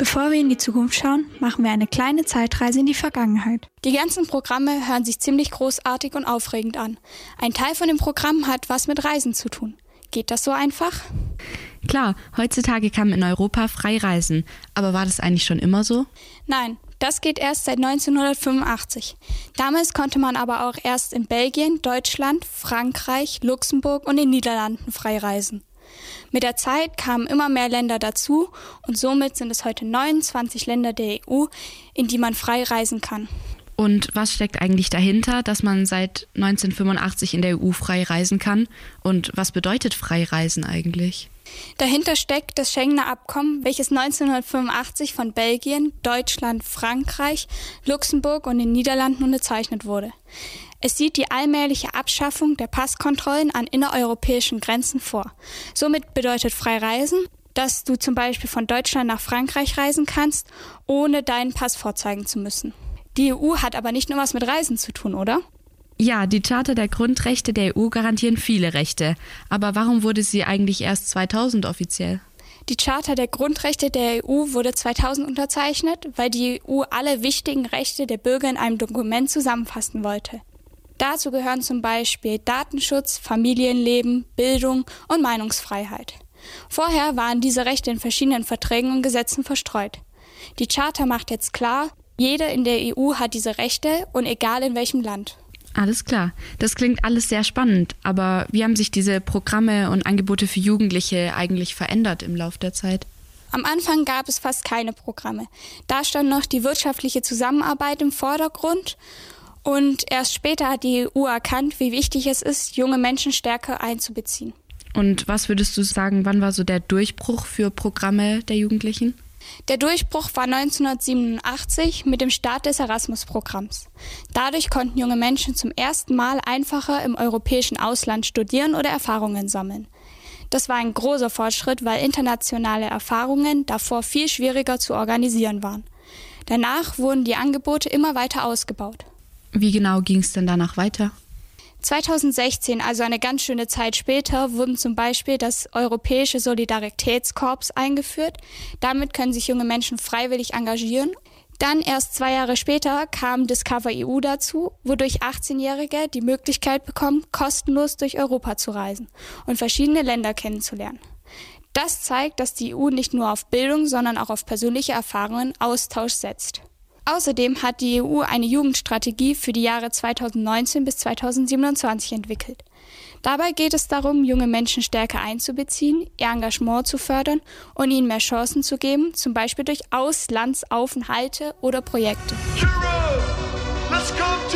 Bevor wir in die Zukunft schauen, machen wir eine kleine Zeitreise in die Vergangenheit. Die ganzen Programme hören sich ziemlich großartig und aufregend an. Ein Teil von dem Programm hat was mit Reisen zu tun. Geht das so einfach? Klar, heutzutage kann man in Europa frei reisen. Aber war das eigentlich schon immer so? Nein, das geht erst seit 1985. Damals konnte man aber auch erst in Belgien, Deutschland, Frankreich, Luxemburg und den Niederlanden frei reisen. Mit der Zeit kamen immer mehr Länder dazu und somit sind es heute 29 Länder der EU, in die man frei reisen kann. Und was steckt eigentlich dahinter, dass man seit 1985 in der EU frei reisen kann? Und was bedeutet frei reisen eigentlich? Dahinter steckt das Schengener Abkommen, welches 1985 von Belgien, Deutschland, Frankreich, Luxemburg und den Niederlanden unterzeichnet wurde. Es sieht die allmähliche Abschaffung der Passkontrollen an innereuropäischen Grenzen vor. Somit bedeutet frei reisen, dass du zum Beispiel von Deutschland nach Frankreich reisen kannst, ohne deinen Pass vorzeigen zu müssen. Die EU hat aber nicht nur was mit Reisen zu tun, oder? Ja, die Charta der Grundrechte der EU garantieren viele Rechte. Aber warum wurde sie eigentlich erst 2000 offiziell? Die Charta der Grundrechte der EU wurde 2000 unterzeichnet, weil die EU alle wichtigen Rechte der Bürger in einem Dokument zusammenfassen wollte. Dazu gehören zum Beispiel Datenschutz, Familienleben, Bildung und Meinungsfreiheit. Vorher waren diese Rechte in verschiedenen Verträgen und Gesetzen verstreut. Die Charta macht jetzt klar, jeder in der EU hat diese Rechte und egal in welchem Land. Alles klar. Das klingt alles sehr spannend. Aber wie haben sich diese Programme und Angebote für Jugendliche eigentlich verändert im Laufe der Zeit? Am Anfang gab es fast keine Programme. Da stand noch die wirtschaftliche Zusammenarbeit im Vordergrund. Und erst später hat die EU erkannt, wie wichtig es ist, junge Menschen stärker einzubeziehen. Und was würdest du sagen, wann war so der Durchbruch für Programme der Jugendlichen? Der Durchbruch war 1987 mit dem Start des Erasmus-Programms. Dadurch konnten junge Menschen zum ersten Mal einfacher im europäischen Ausland studieren oder Erfahrungen sammeln. Das war ein großer Fortschritt, weil internationale Erfahrungen davor viel schwieriger zu organisieren waren. Danach wurden die Angebote immer weiter ausgebaut. Wie genau ging es denn danach weiter? 2016, also eine ganz schöne Zeit später, wurden zum Beispiel das Europäische Solidaritätskorps eingeführt. Damit können sich junge Menschen freiwillig engagieren. Dann erst 2 Jahre später kam Discover EU dazu, wodurch 18-Jährige die Möglichkeit bekommen, kostenlos durch Europa zu reisen und verschiedene Länder kennenzulernen. Das zeigt, dass die EU nicht nur auf Bildung, sondern auch auf persönliche Erfahrungen Austausch setzt. Außerdem hat die EU eine Jugendstrategie für die Jahre 2019 bis 2027 entwickelt. Dabei geht es darum, junge Menschen stärker einzubeziehen, ihr Engagement zu fördern und ihnen mehr Chancen zu geben, zum Beispiel durch Auslandsaufenthalte oder Projekte. Hero, let's come